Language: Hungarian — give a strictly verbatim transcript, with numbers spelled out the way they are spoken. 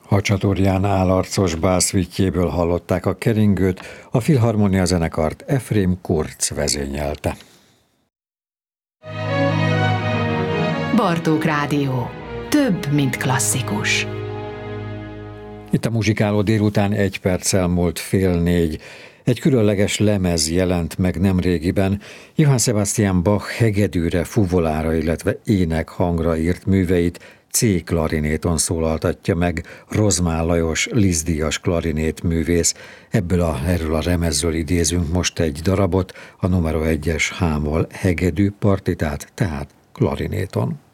Hacsaturján álarcos bászvittyéből hallották a keringőt, a Filharmonia zenekart Efrém Kurz vezényelte. Bartók Rádió. Több, mint klasszikus. Itt a muzsikáló délután egy perccel múlt fél négy. Egy különleges lemez jelent meg nemrégiben. Johann Sebastian Bach hegedűre, fuvolára, illetve ének hangra írt műveit C klarinéton szólaltatja meg Rozmán Lajos Liszt-díjas klarinét művész. Ebből a, erről a lemezről idézünk most egy darabot, a numero egyes H-moll hegedű partitát, tehát klarinéton.